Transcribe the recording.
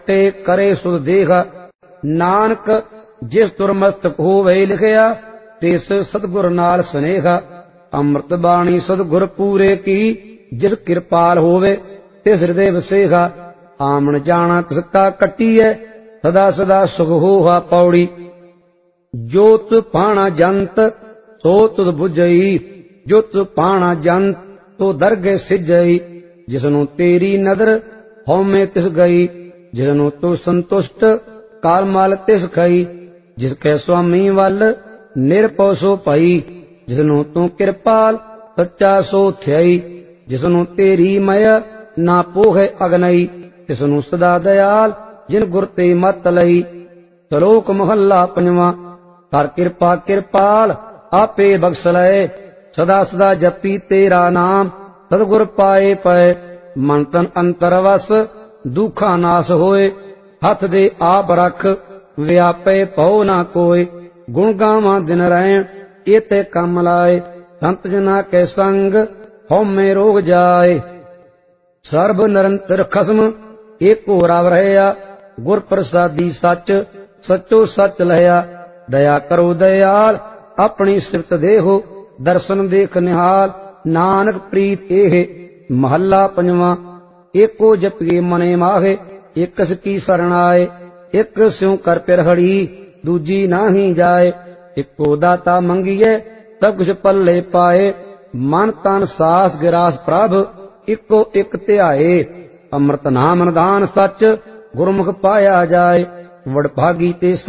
ते करे सुध देख। नानक जिस दुर्मस्तक होवे लिखिया, तिस सतगुर नाल स्नेहा। अमृत बाणी सतगुर पूरे की, जिस कृपाल होवे तिस हृदय बसेगा। आमन जाना तिसका कटिए, सदा सदा सुख होहा पौड़ी। जो तु पाणा जंत सो तुद बुझई, जो तु पाणा जंत तो दरगे सिजई। जिसनु तेरी नदर हौमे तिस गई, जिसनु तू संतुष्ट काल माल तिस खई। जिसके स्वामी वल निरपौ सो पई, जिसनु तू कृपाल सच्चा सो थई। जिसनु तेरी मय ना पोहे अगनई, तिसनु सदा दयाल जिन गुर ते मत लई। श्लोक महला पंजवां। कर कृपा कृपाल आपे बख्श लय, सदा सदा जपी तेरा नाम सतगुर पाए पै। मन तन अंतर वस दुखा नाश होए, हथ दे आप रख व्यापे पौ ना कोय। गुण गावां दिन रैन एते कम लाए, संत जना के संग हौमे रोग जाए। सर्ब निरंतर खसम एको रव रहया, गुर प्रसादी सच सचो सच लहया। दया करो दयाल अपनी सिफत देहो, दर्शन देख निहाल नानक प्रीत एह। महला पंजवां। एको जपिए मने माहे, एक की शरण आए। एक स्यों कर पिरहड़ी, दूजी नाही जाए। एको दाता मंगिए सब कुछ पल्ले पाए, मन तन सास गिरास प्रभ इको एक ध्याए। अमृत नाम निधान सच गुरमुख पाया जाए, वडभागी ते